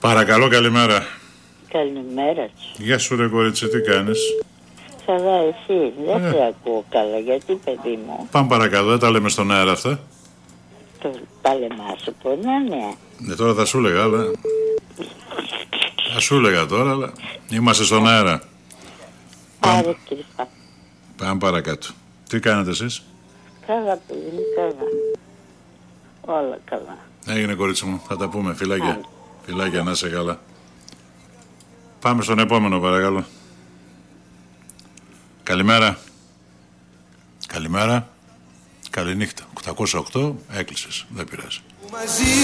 Παρακαλώ, καλημέρα. Καλημέρα σου. Γεια σου ρε κορίτσι, τι κάνεις? Καλά, εσύ. Δεν σε ακούω καλά. Γιατί, παιδί μου? Πάμε παρακάτω, δεν τα λέμε στον αέρα αυτά. Τα λέμε άσο πονάνε. Ναι, τώρα θα σου έλεγα, αλλά... Θα σου έλεγα τώρα, αλλά... Είμαστε στον αέρα. Άρα κρυφά. Πάμε παρακάτω. Τι κάνετε εσείς? Καλά, παιδί μου, καλά. Όλα καλά. Έγινε κορίτσι μου, θα τα πούμε. Φιλάκια. Φιλάκια, να είσαι καλά. Πάμε στον επόμενο παρακαλώ. Καλημέρα. Καλημέρα. Καληνύχτα. 808 έκλεισες. Δεν πειράζει.